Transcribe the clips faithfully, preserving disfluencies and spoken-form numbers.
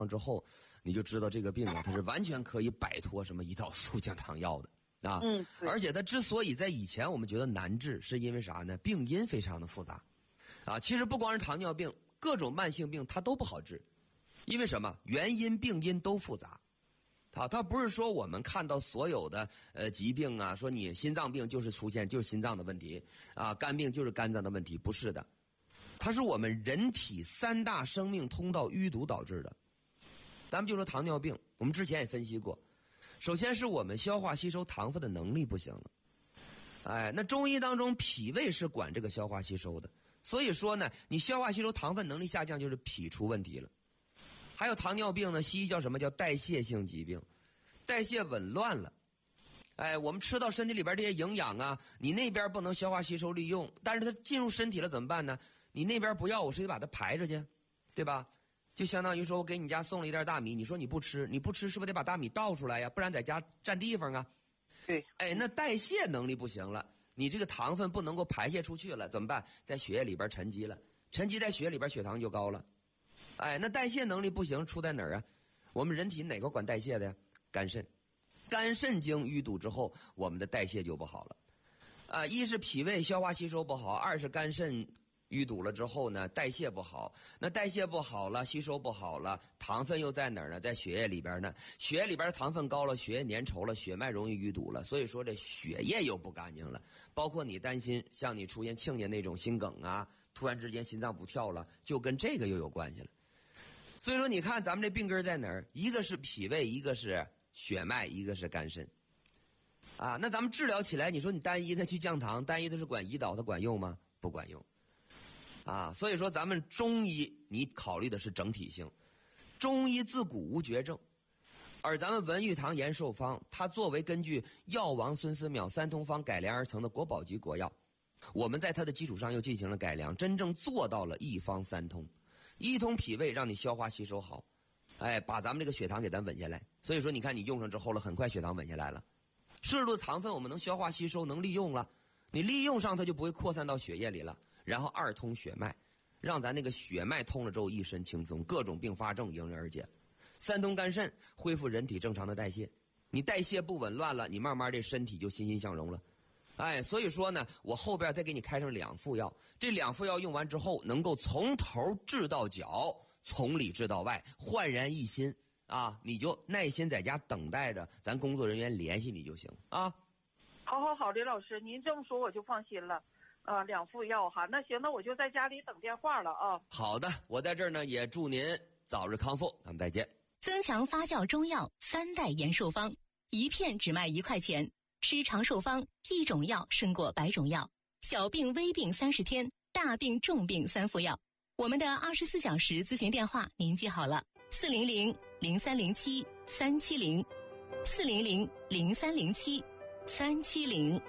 之后，你就知道这个病啊，它是完全可以摆脱什么胰岛素降糖药的啊。 嗯， 而且它之所以在以前我们觉得难治，是因为啥呢？病因非常的复杂啊。其实不光是糖尿病，各种慢性病它都不好治，因为什么？原因病因都复杂。啊，它不是说我们看到所有的呃疾病啊，说你心脏病就是出现就是心脏的问题啊，肝病就是肝脏的问题，不是的，它是我们人体三大生命通道淤堵导致的。咱们就说糖尿病，我们之前也分析过，首先是我们消化吸收糖分的能力不行了。哎，那中医当中脾胃是管这个消化吸收的，所以说呢，你消化吸收糖分能力下降，就是脾出问题了。还有糖尿病呢，西医叫什么？叫代谢性疾病，代谢紊乱了。哎，我们吃到身体里边这些营养啊，你那边不能消化吸收利用，但是它进入身体了怎么办呢？你那边不要，我是得把它排出去，对吧？就相当于说我给你家送了一袋大米，你说你不吃，你不吃是不是得把大米倒出来呀？不然在家占地方啊。 对。 哎，那代谢能力不行了，你这个糖分不能够排泄出去了，怎么办？在血液里边沉积了，沉积在血液里边，血糖就高了。哎，那代谢能力不行，出在哪儿啊？我们人体哪个管代谢的呀？肝肾，肝肾经淤堵之后，我们的代谢就不好了。啊，一是脾胃消化吸收不好，二是肝肾淤堵了之后呢，代谢不好。那代谢不好了，吸收不好了，糖分又在哪儿呢？在血液里边呢。血液里边糖分高了，血液粘稠了，血脉容易淤堵了，所以说这血液又不干净了。包括你担心，像你出现亲家那种心梗啊，突然之间心脏不跳了，就跟这个又有关系了。所以说你看咱们这病根在哪儿？一个是脾胃，一个是血脉，一个是肝肾啊。那咱们治疗起来，你说你单一的去降糖，单一的是管胰岛，它管用吗？不管用啊。所以说咱们中医你考虑的是整体性，中医自古无绝症，而咱们文玉堂延寿方它作为根据药王孙思邈三通方改良而成的国宝级国药，我们在它的基础上又进行了改良，真正做到了一方三通。一通脾胃让你消化吸收好，哎，把咱们这个血糖给咱稳下来。所以说你看你用上之后了，很快血糖稳下来了，摄入的糖分我们能消化吸收，能利用了，你利用上它就不会扩散到血液里了。然后二通血脉，让咱那个血脉通了之后一身轻松，各种并发症迎刃而解。三通肝肾，恢复人体正常的代谢，你代谢不紊乱了，你慢慢这身体就欣欣向荣了。哎，所以说呢，我后边再给你开上两副药，这两副药用完之后，能够从头治到脚，从里治到外，焕然一新啊！你就耐心在家等待着，咱工作人员联系你就行啊。 好好好，李老师，您这么说我就放心了。啊，两副药哈，那行，那我就在家里等电话了啊。 好的，我在这儿呢，也祝您早日康复，咱们再见。 增强发酵中药三代延寿方，一片只卖一块钱。吃长寿方，一种药胜过百种药。小病微病三十天，大病重病三副药。我们的二十四小时咨询电话您记好了：四零零零三零七三七零，四零零零三零七三七零。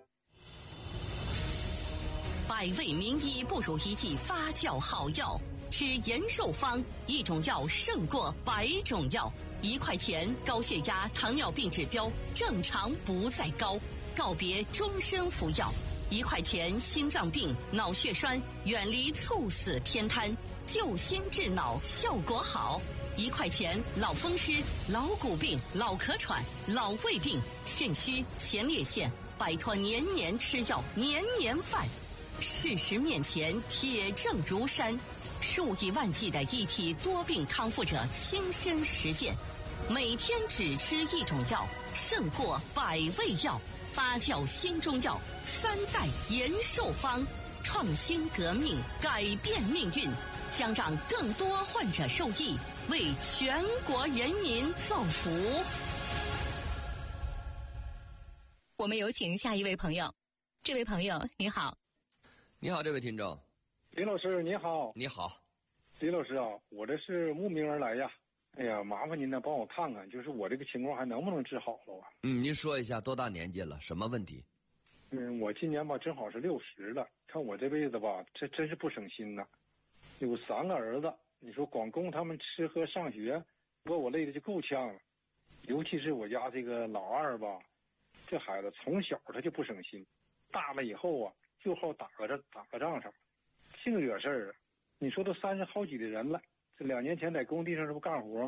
百味名医不如一剂发酵好药，吃延寿方，一种药胜过百种药。一块钱，高血压、糖尿病指标正常不再高，告别终身服药。一块钱，心脏病、脑血栓远离猝死偏瘫，救心治脑效果好。一块钱，老风湿、老骨病、老咳喘、老胃病、肾虚、前列腺，摆脱年年吃药、年年犯。事实面前，铁证如山。数以万计的一体多病康复者亲身实践，每天只吃一种药，胜过百味药。发酵新中药，三代延寿方，创新革命，改变命运，将让更多患者受益，为全国人民造福。 我们有请下一位朋友。这位朋友你好。 你好，这位听众。 李老师你好。 你好。 李老师啊，我这是慕名而来呀。哎呀，麻烦您呢帮我看看，就是我这个情况还能不能治好了啊？ 嗯，您说一下多大年纪了，什么问题？ 嗯，我今年吧正好是六十了，看我这辈子吧，这真是不省心呐。有三个儿子，你说光供他们吃喝上学，把我累的就够呛了。尤其是我家这个老二吧，这孩子从小他就不省心，大了以后啊就好打个仗打个仗上，净惹事儿啊。你说都三十好几的人了， 这两年前在工地上这不干活